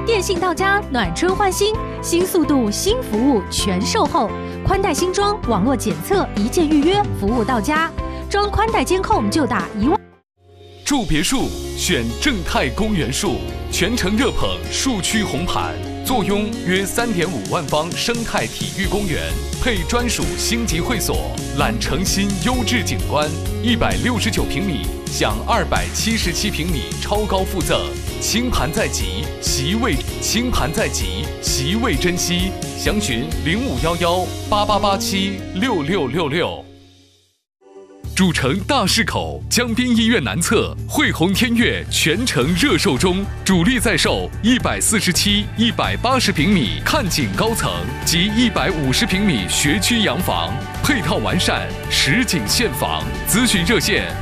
电信到家，暖春换新，新速度、新服务全售后，宽带新装，网络检测，一键预约，服务到家。装宽带监控就打1万。 住别墅选正泰公园树，全程热捧树区红盘，坐拥约3.5万方生态体育公园，配专属星级会所，揽城新优质景观，169平米享277平米超高附赠，清盘在即，席位珍惜，详询051188876666。主城大市口江滨医院南侧汇宏天悦全城热售中，主力在售147、180平米看景高层及150平米学区洋房，配套完善，实景现房。咨询热线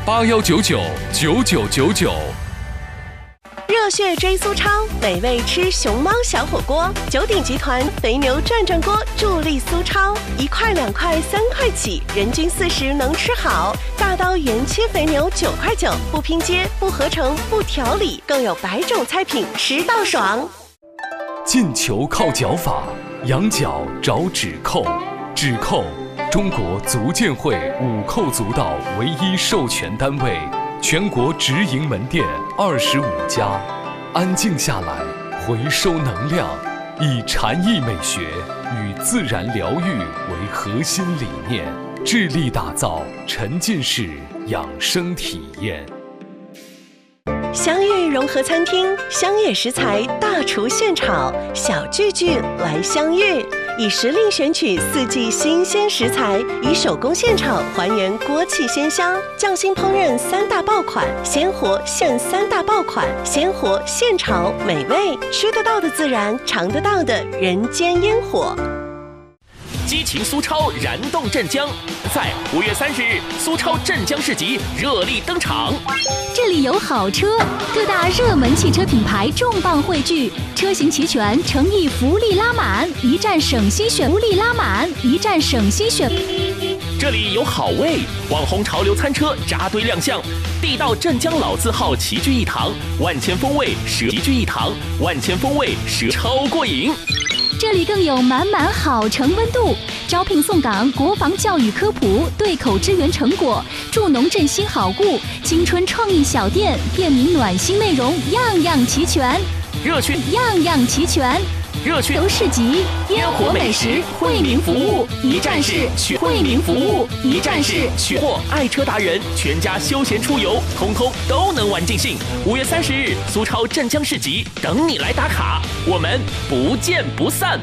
81999999。 热血追苏超，美味吃熊猫小火锅。九鼎集团肥牛转转锅助力苏超，1块、2块、3块起，人均40能吃好。大刀原切肥牛9块9，不拼接、不合成、不调理，更有100种菜品，吃到爽。 进球靠脚法，养脚找止扣。止扣，中国足健会5扣足道唯一授权单位。全国直营门店25家，安静下来，回收能量，以禅意美学与自然疗愈为核心理念，致力打造沉浸式养生体验。 香芋融合餐厅，乡野食材大厨现炒，小聚聚来相遇。以时令选取4季新鲜食材，以手工现炒还原锅气鲜香，匠心烹饪3大爆款，鲜活现3大爆款，鲜活现炒美味，吃得到的自然，尝得到的人间烟火。 激情苏超燃动镇江，在5月30日，苏超镇江市集热力登场。 这里有好车，各大热门汽车品牌重磅汇聚，车型齐全，诚意福利拉满，一站省心选，福利拉满，一站省心选。 这里有好味，网红潮流餐车扎堆亮相，地道镇江老字号齐聚一堂，万千风味蛇齐聚一堂，万千风味蛇超过瘾。 这里更有满满好城温度，招聘送岗，国防教育科普，对口支援成果，助农振兴好故，青春创意小店，便民暖心内容，样样齐全。 热血样样齐全。 热血游市集，烟火美食，惠民服务，一站式惠民服务，一站式取货，爱车达人，全家休闲出游，通通都能玩尽兴。5月30日，苏超镇江市集等你来打卡，我们不见不散。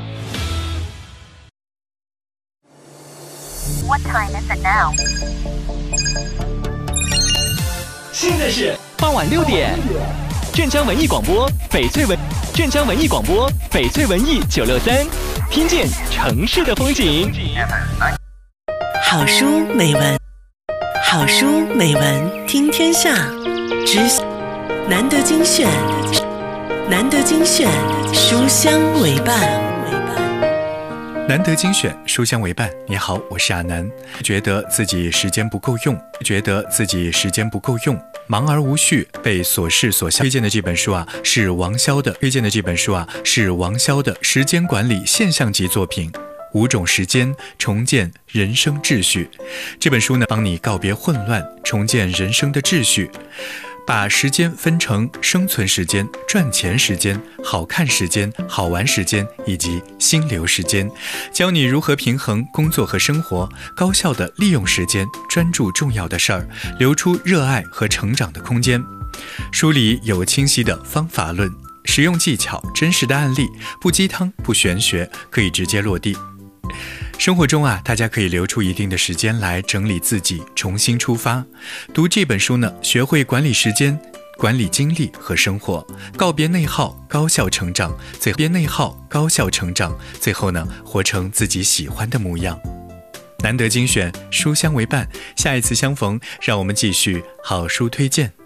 What time is it now? 现在是傍晚6点，镇江文艺广播，镇江文艺广播，翡翠文艺963，听见城市的风景。 好书美文，好书美文听天下之难得精选，难得精选，书香为伴。 难得精选，书香为伴。你好，我是阿南。觉得自己时间不够用，忙而无序，被琐事所推荐的这本书啊，是王潇的时间管理现象级作品《5种时间，重建人生秩序》。这本书呢，帮你告别混乱，重建人生的秩序。把时间分成生存时间、赚钱时间、好看时间、好玩时间以及心流时间，教你如何平衡工作和生活，高效地利用时间，专注重要的事儿，留出热爱和成长的空间。书里有清晰的方法论、实用技巧、真实的案例，不鸡汤不玄学，可以直接落地。生活中啊，大家可以留出一定的时间来整理自己，重新出发。读这本书呢，学会管理时间，管理精力和生活，告别内耗，高效成长。最后呢，活成自己喜欢的模样。难得精选，书香为伴。下一次相逢，让我们继续好书推荐。